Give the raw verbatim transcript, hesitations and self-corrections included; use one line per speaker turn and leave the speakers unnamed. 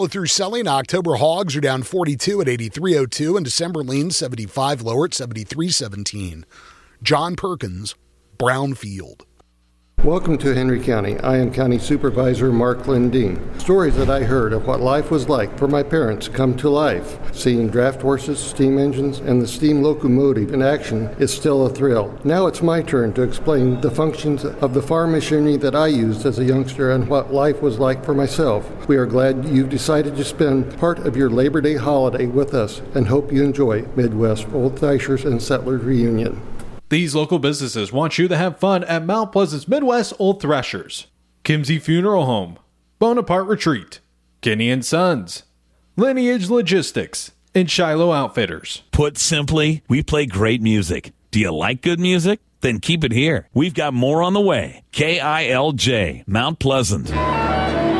Through selling, October hogs are down forty-two at eighty-three oh two, and December lean seventy-five lower at seventy-three seventeen. John Perkins, Brownfield.
Welcome to Henry County. I am County Supervisor Mark Lindeen. Stories that I heard of what life was like for my parents come to life. Seeing draft horses, steam engines, and the steam locomotive in action is still a thrill. Now it's my turn to explain the functions of the farm machinery that I used as a youngster and what life was like for myself. We are glad you've decided to spend part of your Labor Day holiday with us and hope you enjoy Midwest Old Thrashers and Settlers Reunion.
These local businesses want you to have fun at Mount Pleasant's Midwest Old Thrashers, Kimsey Funeral Home, Bonaparte Retreat, Kinney and Sons, Lineage Logistics, and Shiloh Outfitters.
Put simply, we play great music. Do you like good music? Then keep it here. We've got more on the way. K I L J, Mount Pleasant.